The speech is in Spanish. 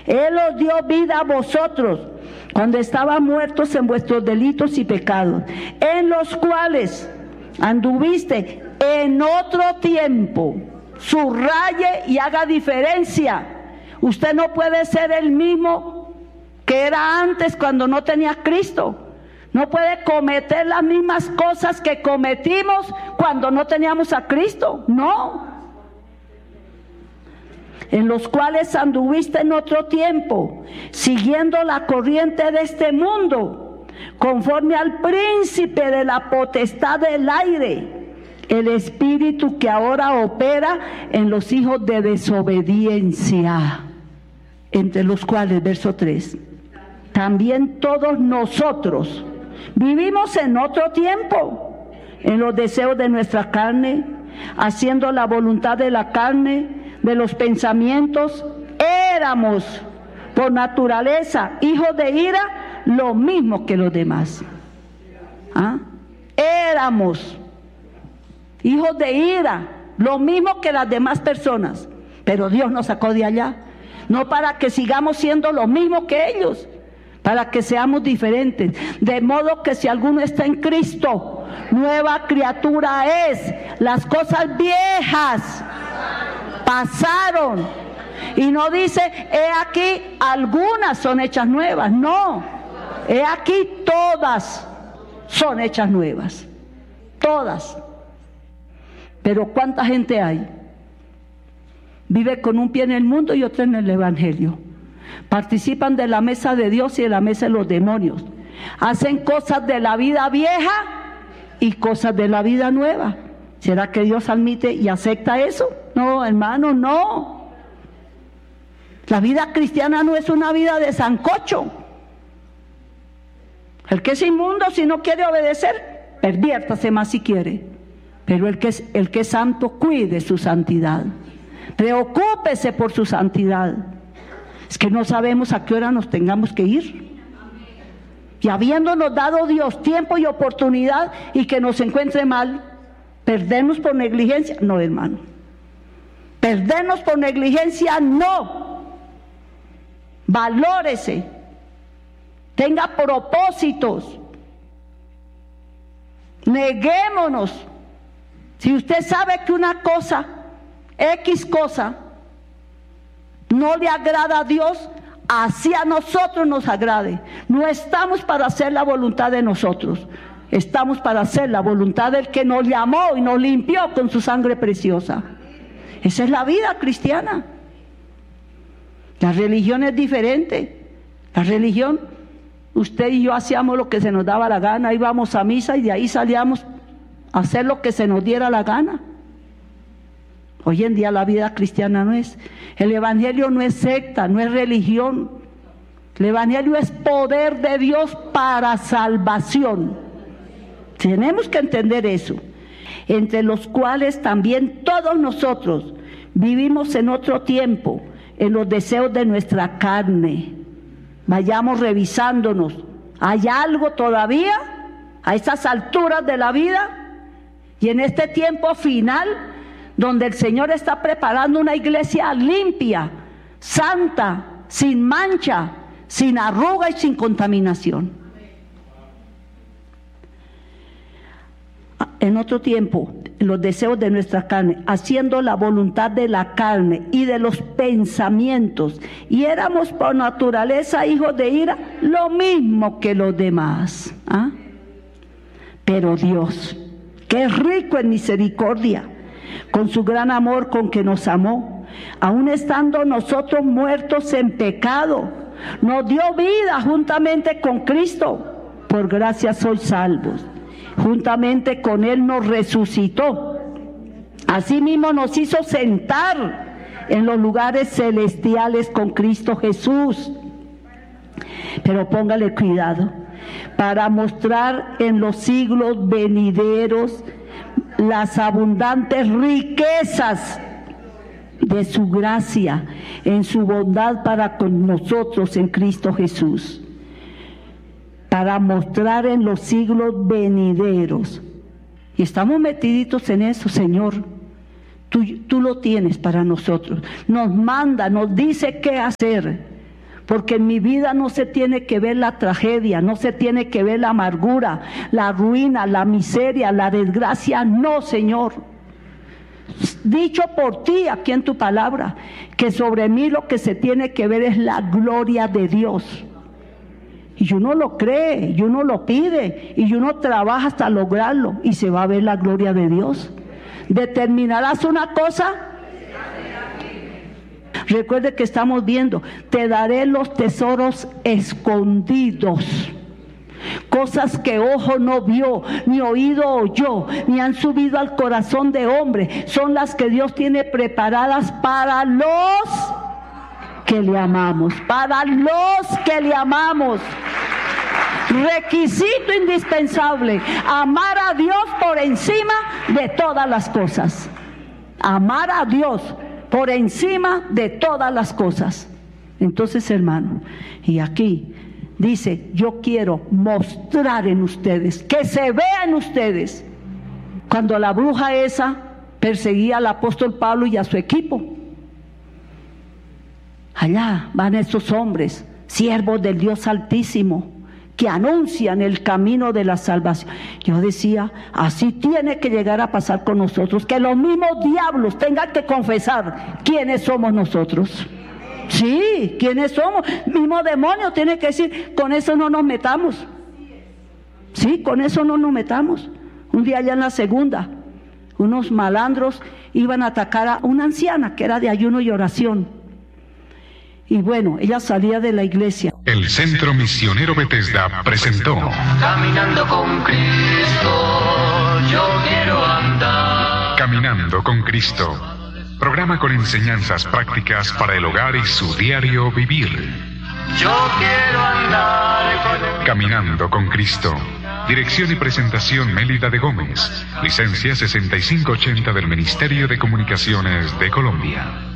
Él os dio vida a vosotros cuando estaban muertos en vuestros delitos y pecados, en los cuales anduviste en otro tiempo. Subraye y haga diferencia. Usted no puede ser el mismo que era antes cuando no tenía a Cristo. No puede cometer las mismas cosas que cometimos cuando no teníamos a Cristo. No. En los cuales anduviste en otro tiempo, siguiendo la corriente de este mundo, conforme al príncipe de la potestad del aire, el espíritu que ahora opera en los hijos de desobediencia, entre los cuales, verso 3, también todos nosotros vivimos en otro tiempo, en los deseos de nuestra carne, haciendo la voluntad de la carne, de los pensamientos. Éramos por naturaleza hijos de ira, lo mismo que los demás. Éramos hijos de ira, lo mismo que las demás personas, pero Dios nos sacó de allá, no para que sigamos siendo lo mismo que ellos, para que seamos diferentes. De modo que si alguno está en Cristo, nueva criatura es. Las cosas viejas pasaron. Y no dice, he aquí, algunas son hechas nuevas. No, he aquí, todas son hechas nuevas. Todas. Pero ¿cuánta gente hay? Vive con un pie en el mundo y otro en el Evangelio. Participan de la mesa de Dios y de la mesa de los demonios. Hacen cosas de la vida vieja y cosas de la vida nueva. ¿Será que Dios admite y acepta eso? No, hermano, no. La vida cristiana no es una vida de sancocho. El que es inmundo, si no quiere obedecer, perviértase más si quiere. Pero el que es santo, cuide su santidad. Preocúpese por su santidad. Es que no sabemos a qué hora nos tengamos que ir. Y habiéndonos dado Dios tiempo y oportunidad y que nos encuentre mal, ¿perdernos por negligencia? No, hermano. Perdernos por negligencia, no. Valórese. Tenga propósitos. Neguémonos. Si usted sabe que una cosa, X cosa, no le agrada a Dios, así a nosotros nos agrade. No estamos para hacer la voluntad de nosotros, estamos para hacer la voluntad del que nos llamó y nos limpió con su sangre preciosa. Esa es la vida cristiana. La religión es diferente. La religión, usted y yo hacíamos lo que se nos daba la gana, íbamos a misa y de ahí salíamos a hacer lo que se nos diera la gana. Hoy en día la vida cristiana no es. El evangelio no es secta, no es religión. El evangelio es poder de Dios para salvación. Tenemos que entender eso. Entre los cuales también todos nosotros vivimos en otro tiempo, en los deseos de nuestra carne. Vayamos revisándonos. ¿Hay algo todavía a estas alturas de la vida y en este tiempo final, donde el Señor está preparando una iglesia limpia, santa, sin mancha, sin arruga y sin contaminación? En otro tiempo, los deseos de nuestra carne, haciendo la voluntad de la carne y de los pensamientos, y éramos por naturaleza hijos de ira, lo mismo que los demás. Pero Dios, que es rico en misericordia, con su gran amor con que nos amó, aun estando nosotros muertos en pecado, nos dio vida juntamente con Cristo. Por gracia sois salvos. Juntamente con Él nos resucitó. Asimismo nos hizo sentar en los lugares celestiales con Cristo Jesús. Pero póngale cuidado, para mostrar en los siglos venideros las abundantes riquezas de su gracia en su bondad para con nosotros en Cristo Jesús. Para mostrar en los siglos venideros. Y estamos metiditos en eso, Señor. Tú lo tienes para nosotros. Nos manda, nos dice qué hacer. Porque en mi vida no se tiene que ver la tragedia, no se tiene que ver la amargura, la ruina, la miseria, la desgracia. No, Señor. Dicho por ti aquí en tu palabra, que sobre mí lo que se tiene que ver es la gloria de Dios. Y uno lo cree, y uno lo pide, y uno trabaja hasta lograrlo, y se va a ver la gloria de Dios. ¿Determinarás una cosa? Recuerde que estamos viendo, te daré los tesoros escondidos. Cosas que ojo no vio, ni oído oyó, ni han subido al corazón de hombre, son las que Dios tiene preparadas para los que le amamos, para los que le amamos. Requisito indispensable, amar a Dios por encima de todas las cosas. Amar a Dios por encima de todas las cosas. Entonces, hermano, y aquí dice, yo quiero mostrar en ustedes, que se vea en ustedes. Cuando la bruja esa perseguía al apóstol Pablo y a su equipo, allá van esos hombres, siervos del Dios Altísimo, que anuncian el camino de la salvación. Yo decía, así tiene que llegar a pasar con nosotros, que los mismos diablos tengan que confesar quiénes somos nosotros. Sí, ¿quiénes somos? Mismo demonio tiene que decir, con eso no nos metamos. Sí, con eso no nos metamos. Un día allá en la segunda, unos malandros iban a atacar a una anciana que era de ayuno y oración. Y bueno, ella salía de la iglesia. El Centro Misionero Bethesda presentó Caminando con Cristo, yo quiero andar. Caminando con Cristo. Programa con enseñanzas prácticas para el hogar y su diario vivir. Yo quiero andar con Caminando con Cristo. Dirección y presentación Mélida de Gómez. Licencia 6580 del Ministerio de Comunicaciones de Colombia.